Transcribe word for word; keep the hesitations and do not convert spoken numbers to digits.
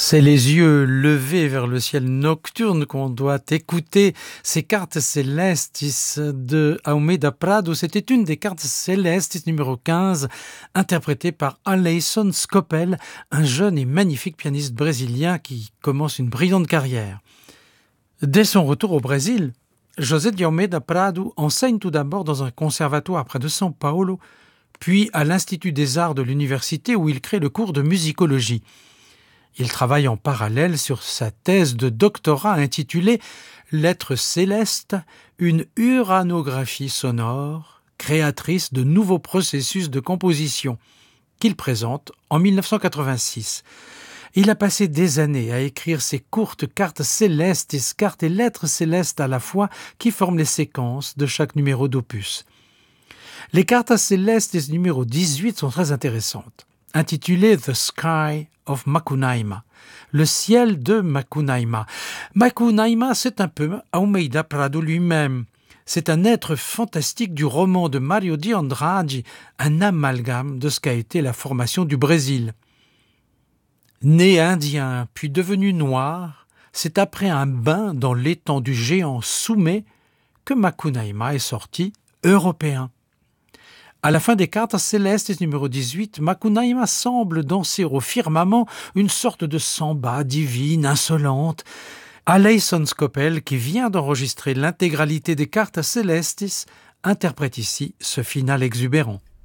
C'est les yeux levés vers le ciel nocturne qu'on doit écouter ces cartes célestes de Almeida Prado. C'était une des cartes célestes numéro quinze, interprétée par Aleison Scopel, un jeune et magnifique pianiste brésilien qui commence une brillante carrière. Dès son retour au Brésil, José de Almeida Prado enseigne tout d'abord dans un conservatoire près de São Paulo, puis à l'Institut des Arts de l'université où il crée le cours de musicologie. Il travaille en parallèle sur sa thèse de doctorat intitulée « L'être céleste, une uranographie sonore, créatrice de nouveaux processus de composition » qu'il présente en dix-neuf cent quatre-vingt-six. Il a passé des années à écrire ces courtes cartes célestes, cartes et lettres célestes à la fois qui forment les séquences de chaque numéro d'opus. Les cartes célestes numéro dix-huit sont très intéressantes. Intitulée « The Sky of Macunaíma », le ciel de Macunaíma. Macunaíma, c'est un peu Almeida Prado lui-même. C'est un être fantastique du roman de Mario de Andrade, un amalgame de ce qu'a été la formation du Brésil. Né indien, puis devenu noir, c'est après un bain dans l'étang du géant Soumé que Macunaíma est sorti européen. À la fin des cartes célestes numéro dix-huit, Macunaíma semble danser au firmament une sorte de samba divine, insolente. Aleison Scopel, qui vient d'enregistrer l'intégralité des cartes célestes, interprète ici ce final exubérant.